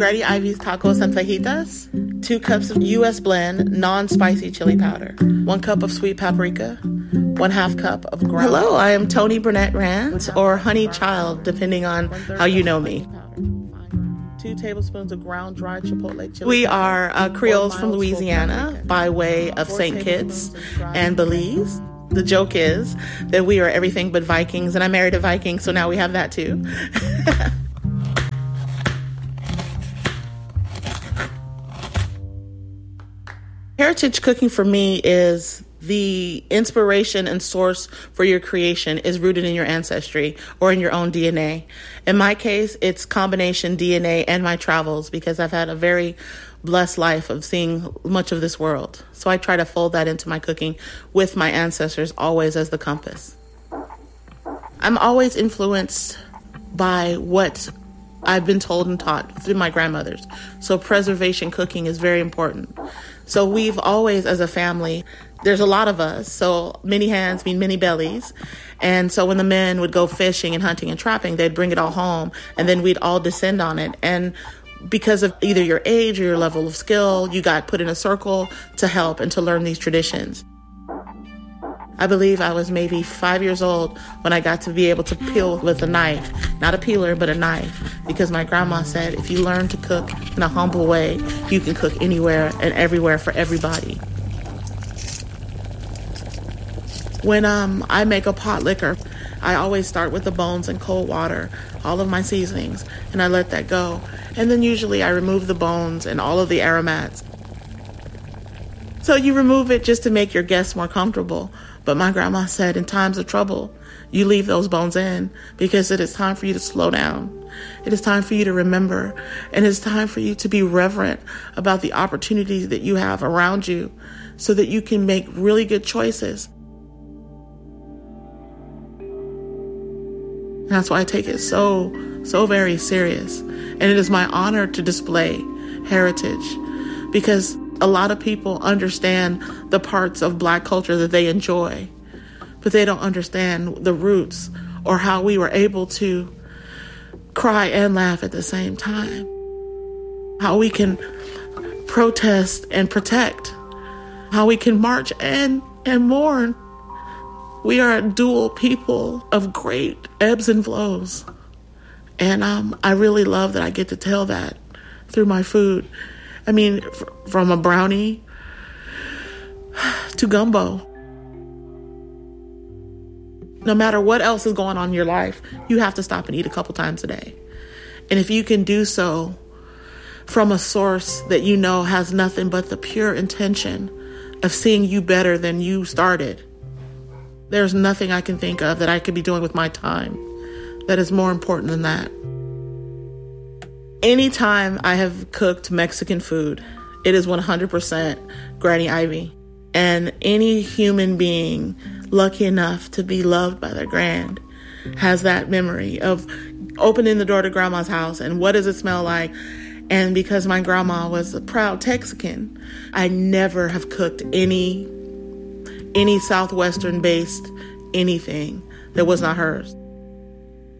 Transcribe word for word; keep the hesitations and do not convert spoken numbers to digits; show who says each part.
Speaker 1: Granny Ivy's tacos and fajitas, two cups of U S blend non-spicy chili powder, one cup of sweet paprika, one half cup of ground. Hello, I am Tony Burnett Rand, or Honey Child, depending on how you know me. Two tablespoons of ground dried chipotle chili. We are uh, Creoles from Louisiana by way of Saint Kitts and Belize. The joke is that we are everything but Vikings, and I married a Viking, so now we have that too. Heritage cooking for me is the inspiration and source for your creation is rooted in your ancestry or in your own D N A. In my case, it's combination D N A and my travels because I've had a very blessed life of seeing much of this world. So I try to fold that into my cooking with my ancestors always as the compass. I'm always influenced by what I've been told and taught through my grandmothers. So preservation cooking is very important. So we've always, as a family, there's a lot of us, so many hands mean many bellies. And so when the men would go fishing and hunting and trapping, they'd bring it all home, and then we'd all descend on it. And because of either your age or your level of skill, you got put in a circle to help and to learn these traditions. I believe I was maybe five years old when I got to be able to peel with a knife, not a peeler, but a knife, because my grandma said, if you learn to cook in a humble way, you can cook anywhere and everywhere for everybody. When um, I make a pot liquor, I always start with the bones and cold water, all of my seasonings, and I let that go. And then usually I remove the bones and all of the aromats. So you remove it just to make your guests more comfortable. But my grandma said in times of trouble, you leave those bones in because it is time for you to slow down. It is time for you to remember. And it's time for you to be reverent about the opportunities that you have around you so that you can make really good choices. And that's why I take it so, so very serious. And it is my honor to display heritage because a lot of people understand the parts of Black culture that they enjoy, but they don't understand the roots or how we were able to cry and laugh at the same time. How we can protest and protect. How we can march and, and mourn. We are a dual people of great ebbs and flows. And um, I really love that I get to tell that through my food. I mean, f- from a brownie to gumbo. No matter what else is going on in your life, you have to stop and eat a couple times a day. And if you can do so from a source that you know has nothing but the pure intention of seeing you better than you started, there's nothing I can think of that I could be doing with my time that is more important than that. Anytime I have cooked Mexican food, it is one hundred percent Granny Ivy. And any human being lucky enough to be loved by their grand has that memory of opening the door to grandma's house and what does it smell like? And because my grandma was a proud Texican, I never have cooked any, any Southwestern based anything that was not hers.